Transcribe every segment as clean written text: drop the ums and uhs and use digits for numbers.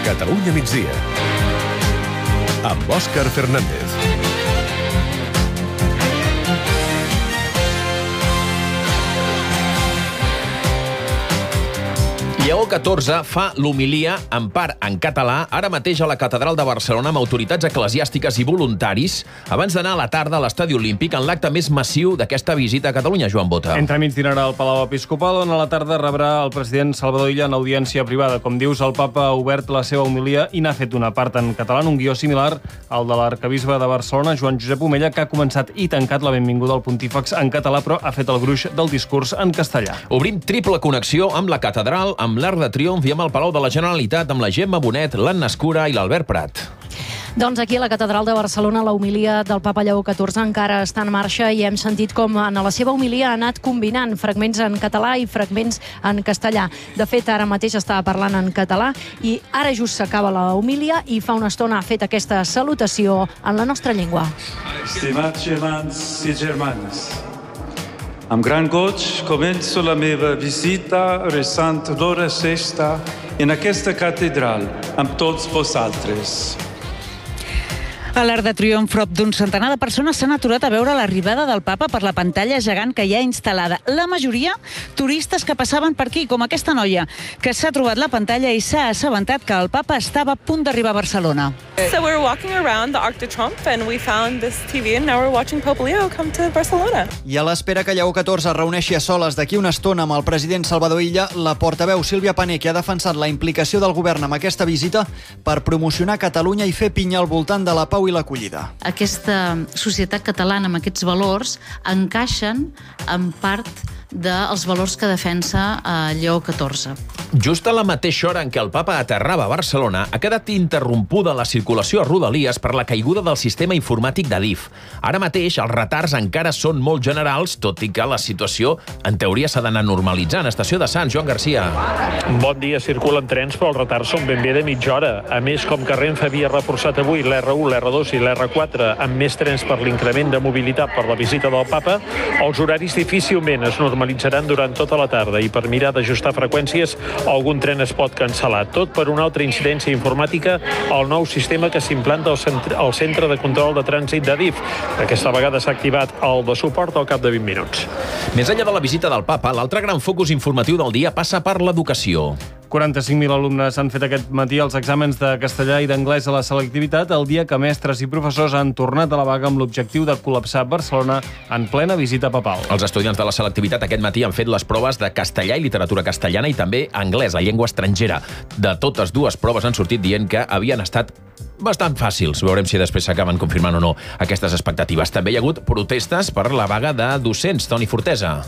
Catalunya migdia, amb Òscar Fernández. Lleó XIV fa l'homilia, en part en català, ara mateix a la Catedral de Barcelona amb autoritats eclesiàstiques i voluntaris, abans d'anar a la tarda a l'Estadi Olímpic en l'acte més massiu d'aquesta visita a Catalunya, Joan Bota. Entremig dinarà al Palau Episcopal, on a la tarda rebrà el president Salvador Illa en audiència privada. Com dius, el papa ha obert la seva homilia i n'ha fet una part en català, un guió similar al de l'arcabisbe de Barcelona, Joan Josep Omella, que ha començat i tancat la benvinguda al pontífex en català, però ha fet el gruix del discurs en castellà. Obrim triple connexió amb la catedral, amb l'Arc de Triomf i amb el Palau de la Generalitat, amb la Gemma Bonet, l'Anna Escura i l'Albert Prat. Doncs aquí a la Catedral de Barcelona la homilia del papa Lleó XIV encara està en marxa i hem sentit com en la seva homilia ha anat combinant fragments en català i fragments en castellà. De fet, ara mateix estava parlant en català i ara just s'acaba la homilia i fa una estona ha fet aquesta salutació en la nostra llengua. Estimats germans i germanes, amb gran goig començo la meva visita resant l'hora sexta en aquesta catedral amb tots vosaltres. A l'Arc de Triomf, prop d'un centenar de persones s'han aturat a veure l'arribada del papa per la pantalla gegant que hi ha instal·lada. La majoria, turistes que passaven per aquí, com aquesta noia, que s'ha trobat la pantalla i s'ha assabentat que el papa estava a punt d'arribar a Barcelona. So we were walking around the Arc de Triomphe and we found this TV and now we're watching Pope Leo come to Barcelona. I a l'espera que Lleó XIV es reuneixi a soles d'aquí una estona amb el president Salvador Illa, la portaveu Sílvia Pané, que ha defensat la implicació del govern amb aquesta visita per promocionar Catalunya i fer pinya al voltant de la pau i l'acollida. Aquesta societat catalana amb aquests valors encaixen en part dels valors que defensa Lleó XIV. Just a la mateixa hora en què el papa aterrava a Barcelona, ha quedat interrompuda la circulació a Rodalies per la caiguda del sistema informàtic d'Adif. Ara mateix els retards encara són molt generals, tot i que la situació en teoria s'ha d'anar normalitzant. Estació de Sants, Joan Garcia. Bon dia, circulen trens, però els retards són ben bé de mitja hora. A més, com que Renfe havia reforçat avui l'R1, l'R2 i l'R4 amb més trens per l'increment de mobilitat per la visita del papa, els horaris difícilment es normalitzaran durant tota la tarda i per mirar d'ajustar freqüències algun tren es pot cancel·lar. Tot per una altra incidència informàtica al nou sistema que s'implanta al Centre de Control de Trànsit d'Adif. Aquesta vegada s'ha activat el de suport al cap de 20 minuts. Més enllà de la visita del papa, l'altre gran focus informatiu del dia passa per l'educació. 45.000 alumnes han fet aquest matí els exàmens de castellà i d'anglès a la selectivitat, el dia que mestres i professors han tornat a la vaga amb l'objectiu de col·lapsar Barcelona en plena visita papal. Els estudiants de la selectivitat aquest matí han fet les proves de castellà i literatura castellana i també anglès, la llengua estrangera. De totes dues proves han sortit dient que havien estat bastant fàcils. Veurem si després s'acaben confirmant o no aquestes expectatives. També hi ha hagut protestes per la vaga de docents. Toni Fortesa.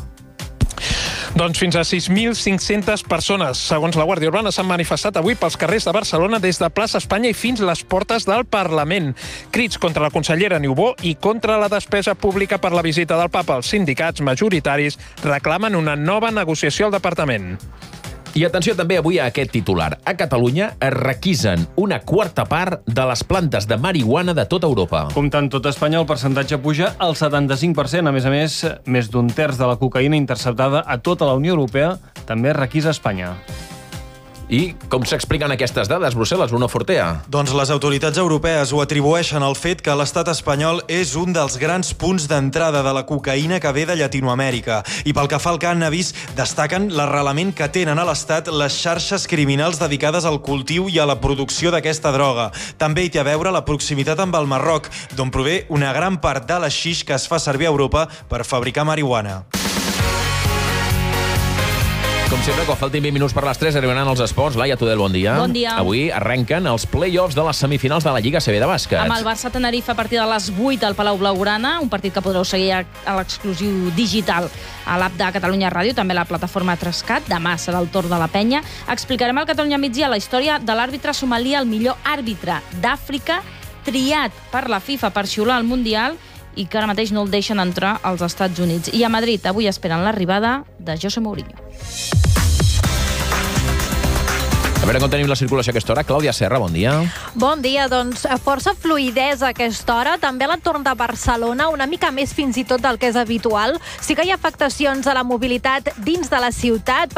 Doncs fins a 6.500 persones, segons la Guàrdia Urbana, s'han manifestat avui pels carrers de Barcelona des de plaça Espanya i fins les portes del Parlament. Crits contra la consellera Niubó i contra la despesa pública per la visita del papa. Els sindicats majoritaris reclamen una nova negociació al departament. I atenció també avui a aquest titular. A Catalunya es requisen una quarta part de les plantes de marihuana de tota Europa. Comptant tot Espanya, el percentatge puja al 75%. A més, més d'un terç de la cocaïna interceptada a tota la Unió Europea també es requisa a Espanya. I com s'expliquen aquestes dades, Brussel·les, Bruno Fortea? Doncs les autoritats europees ho atribueixen al fet que l'estat espanyol és un dels grans punts d'entrada de la cocaïna que ve de Llatinoamèrica. I pel que fa al cànnabis, destaquen l'arrelament que tenen a l'estat les xarxes criminals dedicades al cultiu i a la producció d'aquesta droga. També hi té a veure la proximitat amb el Marroc, d'on prové una gran part de l'haixix que es fa servir a Europa per fabricar marihuana. Com sempre, quan faltin 20 minuts per les 3, arribaran els esports. Laia Tudel, bon dia. Bon dia. Avui arrenquen els play-offs de les semifinals de la Lliga CB de bàsquet. Amb el Barça-Tenerife a partir de les 8 al Palau Blaugrana, un partit que podreu seguir a l'exclusiu digital a l'app de Catalunya Ràdio, també a la plataforma Trascat. Demà serà el torn de la penya. Explicarem al Catalunya Migdia la història de l'àrbitre somalí, el millor àrbitre d'Àfrica, triat per la FIFA per xiular al Mundial i que ara mateix no el deixen entrar als Estats Units. I a Madrid avui esperen l'arribada de José Mourinho. A veure com tenim la circulació a aquesta hora. Clàudia Serra, bon dia. Bon dia, doncs força fluïdesa a aquesta hora. També a l'entorn de Barcelona, una mica més fins i tot del que és habitual. Sí que hi ha afectacions a la mobilitat dins de la ciutat.